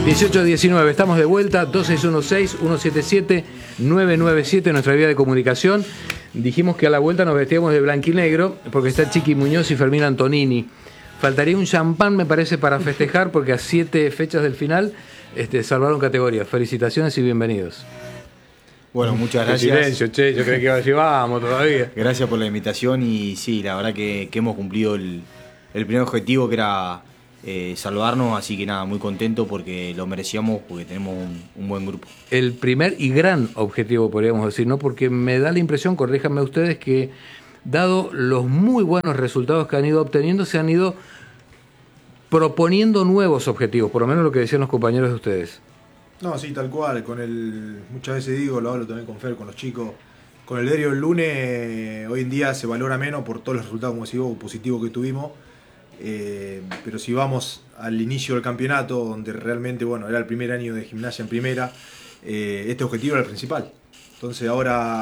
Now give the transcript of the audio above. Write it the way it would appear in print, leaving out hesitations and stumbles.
18-19, estamos de vuelta, 2616-177-997, nuestra vía de comunicación. Dijimos que a la vuelta nos vestíamos de blanquinegro porque está Chiqui Muñoz y Fermín Antonini. Faltaría un champán, me parece, para festejar porque a 7 fechas del final salvaron categoría. Felicitaciones y bienvenidos. Bueno, muchas gracias. Silencio, che, yo creí que iba a decir vamos todavía. Gracias por la invitación y sí, la verdad que hemos cumplido el primer objetivo, que era salvarnos, así que nada, muy contento porque lo merecíamos, porque tenemos un buen grupo. El primer y gran objetivo, podríamos decir, ¿no? Porque me da la impresión, corríjanme ustedes, que dado los muy buenos resultados que han ido obteniendo, se han ido proponiendo nuevos objetivos, por lo menos lo que decían los compañeros de ustedes. No, sí, tal cual. Muchas veces digo, lo hablo también con Fer, con los chicos, con el diario del lunes, hoy en día se valora menos por todos los resultados, como decís vos, positivos que tuvimos. Pero si vamos al inicio del campeonato, donde realmente, bueno, era el primer año de Gimnasia en primera, este objetivo era el principal. Entonces ahora